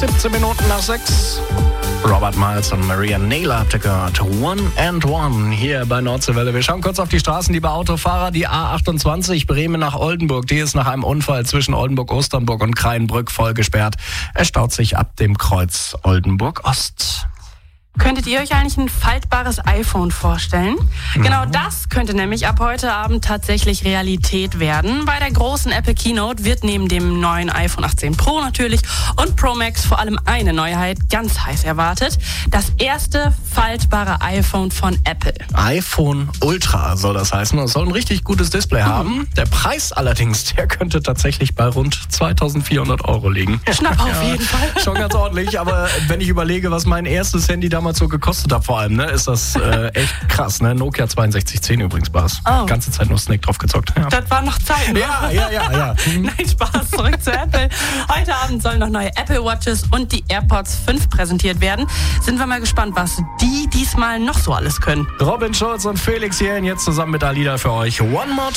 17 Minuten nach 6. Robert Miles und Maria Naylor habt ihr gehört. One and One hier bei Nordseewelle. Wir schauen kurz auf die Straßen, liebe Autofahrer. Die A28 Bremen nach Oldenburg, die ist nach einem Unfall zwischen Oldenburg-Osternburg und Kreienbrück voll gesperrt. Es staut sich ab dem Kreuz Oldenburg-Ost. Könntet ihr euch eigentlich ein faltbares iPhone vorstellen? Genau das könnte nämlich ab heute Abend tatsächlich Realität werden. Bei der großen Apple Keynote wird neben dem neuen iPhone 18 Pro natürlich und Pro Max vor allem eine Neuheit ganz heiß erwartet. Das erste faltbare iPhone von Apple. iPhone Ultra soll das heißen. Es soll ein richtig gutes Display haben. Der Preis allerdings, der könnte tatsächlich bei rund 2.400 € liegen. Schnapp auf jeden Fall. Schon ganz ordentlich, aber wenn ich überlege, was mein erstes Handy damals so gekostet hat vor allem, ne, ist das echt krass. Ne? Nokia 6210 übrigens war es. Oh. Ganze Zeit nur Snake drauf gezockt. Ja. Das waren noch Zeiten. Ja. Nein, Spaß, zurück zu Apple. Heute Abend sollen noch neue Apple Watches und die AirPods 5 präsentiert werden. Sind wir mal gespannt, was die diesmal noch so alles können. Robin Schulz und Felix Jähn jetzt zusammen mit Alida für euch. One More